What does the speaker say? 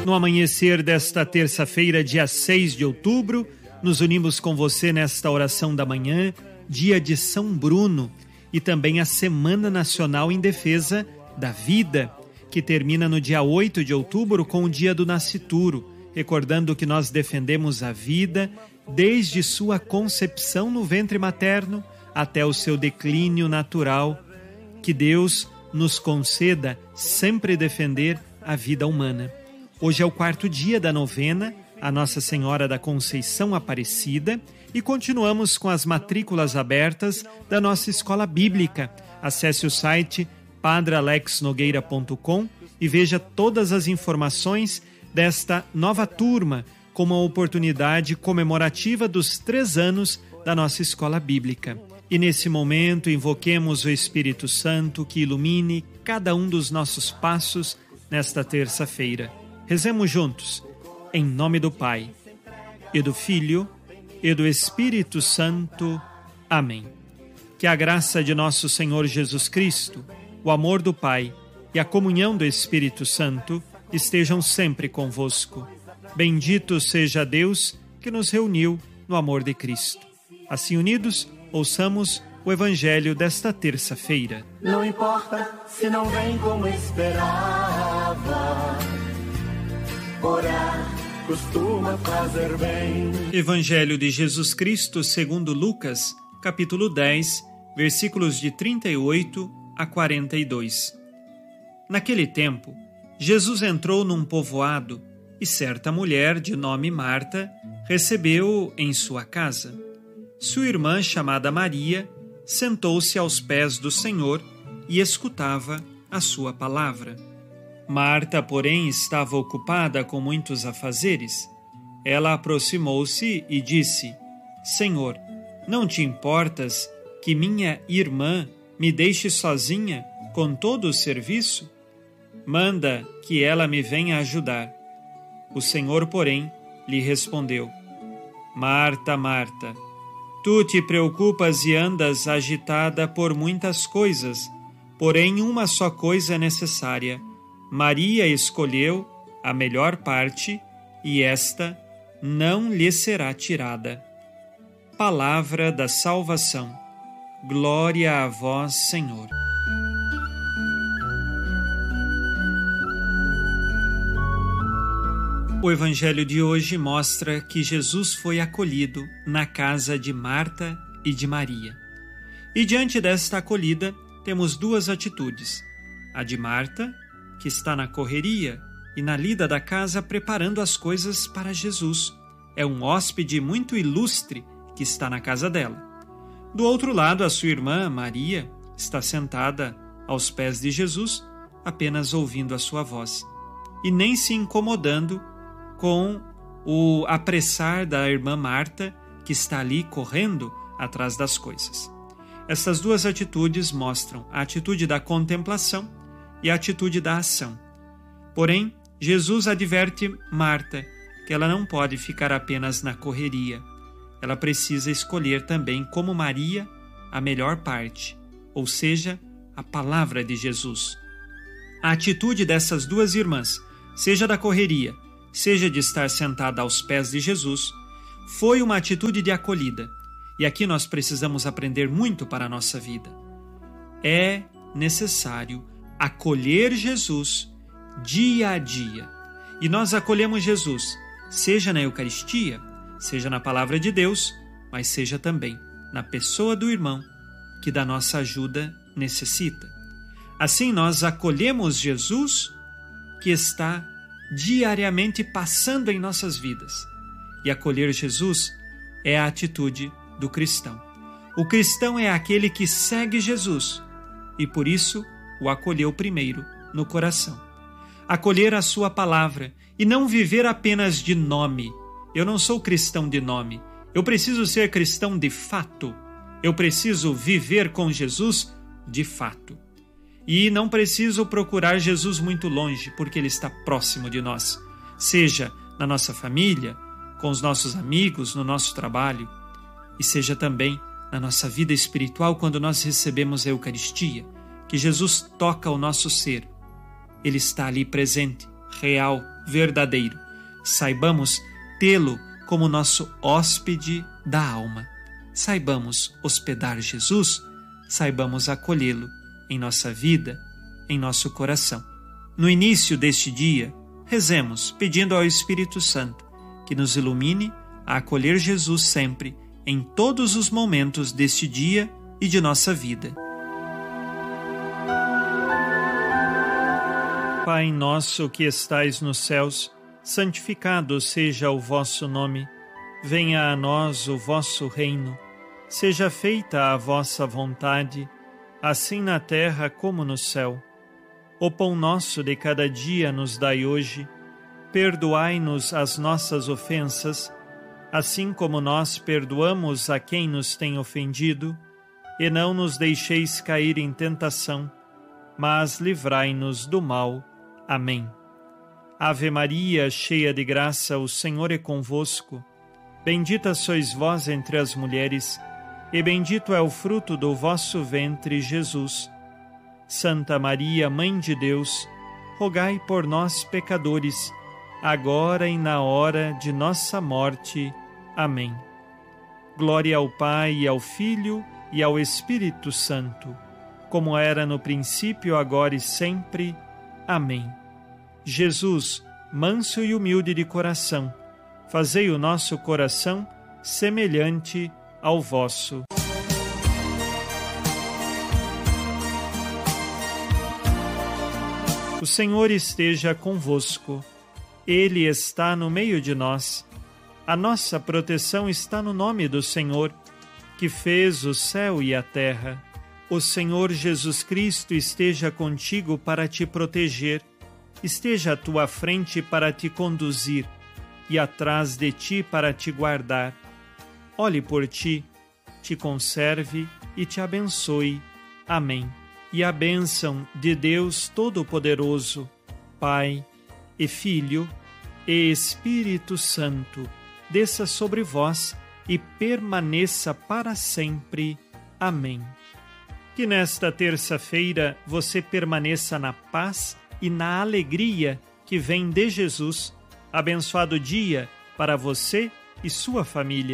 No amanhecer desta terça-feira, dia 6 de outubro, nos unimos com você nesta oração da manhã, dia de São Bruno, e também a Semana Nacional em Defesa da Vida, que termina no dia 8 de outubro com o dia do nascituro, recordando que nós defendemos a vida desde sua concepção no ventre materno até o seu declínio natural. Que Deus nos conceda sempre defender a vida humana. Hoje é o 4º dia da novena a Nossa Senhora da Conceição Aparecida e continuamos com as matrículas abertas da nossa escola bíblica. Acesse o site padralexnogueira.com e veja todas as informações desta nova turma, como a oportunidade comemorativa dos 3 anos da nossa escola bíblica. E nesse momento invoquemos o Espírito Santo que ilumine cada um dos nossos passos nesta terça-feira. Rezemos juntos, em nome do Pai, e do Filho, e do Espírito Santo. Amém. Que a graça de nosso Senhor Jesus Cristo, o amor do Pai e a comunhão do Espírito Santo estejam sempre convosco. Bendito seja Deus que nos reuniu no amor de Cristo. Assim unidos, ouçamos o Evangelho desta terça-feira. Não importa se não vem como esperava, orar costuma fazer bem. Evangelho de Jesus Cristo segundo Lucas, capítulo 10, versículos de 38 a 42. Naquele tempo, Jesus entrou num povoado e certa mulher de nome Marta recebeu-o em sua casa. Sua irmã, chamada Maria, sentou-se aos pés do Senhor e escutava a sua palavra. Marta, porém, estava ocupada com muitos afazeres. Ela aproximou-se e disse: Senhor, não te importas que minha irmã me deixe sozinha com todo o serviço? Manda que ela me venha ajudar. O Senhor, porém, lhe respondeu: Marta, Marta, tu te preocupas e andas agitada por muitas coisas, porém uma só coisa é necessária. Maria escolheu a melhor parte, e esta não lhe será tirada. Palavra da salvação. Glória a vós, Senhor. O Evangelho de hoje mostra que Jesus foi acolhido na casa de Marta e de Maria. E diante desta acolhida, temos 2 atitudes. A de Marta, que está na correria e na lida da casa preparando as coisas para Jesus. É um hóspede muito ilustre que está na casa dela. Do outro lado, a sua irmã, Maria, está sentada aos pés de Jesus, apenas ouvindo a sua voz, e nem se incomodando com o apressar da irmã Marta, que está ali correndo atrás das coisas. Essas 2 atitudes mostram a atitude da contemplação e a atitude da ação. Porém, Jesus adverte Marta que ela não pode ficar apenas na correria. Ela precisa escolher também, como Maria, a melhor parte, ou seja, a palavra de Jesus. A atitude dessas 2 irmãs, seja da correria, seja de estar sentada aos pés de Jesus, foi uma atitude de acolhida. E aqui nós precisamos aprender muito para a nossa vida. É necessário acolher Jesus dia a dia. E nós acolhemos Jesus, seja na Eucaristia, seja na Palavra de Deus, mas seja também na pessoa do irmão que da nossa ajuda necessita. Assim nós acolhemos Jesus que está diariamente passando em nossas vidas. E acolher Jesus é a atitude do cristão. O cristão é aquele que segue Jesus e por isso o acolheu primeiro no coração. Acolher a sua palavra e não viver apenas de nome. Eu não sou cristão de nome. Eu preciso ser cristão de fato. Eu preciso viver com Jesus de fato. E não preciso procurar Jesus muito longe, porque Ele está próximo de nós. Seja na nossa família, com os nossos amigos, no nosso trabalho, e seja também na nossa vida espiritual, quando nós recebemos a Eucaristia, que Jesus toca o nosso ser. Ele está ali presente, real, verdadeiro. Saibamos tê-lo como nosso hóspede da alma. Saibamos hospedar Jesus, saibamos acolhê-lo em nossa vida, em nosso coração. No início deste dia, rezemos pedindo ao Espírito Santo que nos ilumine a acolher Jesus sempre, em todos os momentos deste dia e de nossa vida. Pai nosso que estais nos céus, santificado seja o vosso nome. Venha a nós o vosso reino. Seja feita a vossa vontade, assim na terra como no céu. O pão nosso de cada dia nos dai hoje. Perdoai-nos as nossas ofensas, assim como nós perdoamos a quem nos tem ofendido. E não nos deixeis cair em tentação, mas livrai-nos do mal. Amém. Ave Maria, cheia de graça, o Senhor é convosco. Bendita sois vós entre as mulheres, e bendito é o fruto do vosso ventre, Jesus. Santa Maria, Mãe de Deus, rogai por nós, pecadores, agora e na hora de nossa morte. Amém. Glória ao Pai, e ao Filho, e ao Espírito Santo, como era no princípio, agora e sempre. Amém. Jesus, manso e humilde de coração, fazei o nosso coração semelhante ao vosso. O Senhor esteja convosco. Ele está no meio de nós. A nossa proteção está no nome do Senhor, que fez o céu e a terra. O Senhor Jesus Cristo esteja contigo para te proteger, esteja à tua frente para te conduzir e atrás de ti para te guardar. Olhe por ti, te conserve e te abençoe. Amém. E a bênção de Deus Todo-Poderoso, Pai e Filho e Espírito Santo, desça sobre vós e permaneça para sempre. Amém. Que nesta terça-feira você permaneça na paz e na alegria que vem de Jesus. Abençoado dia para você e sua família.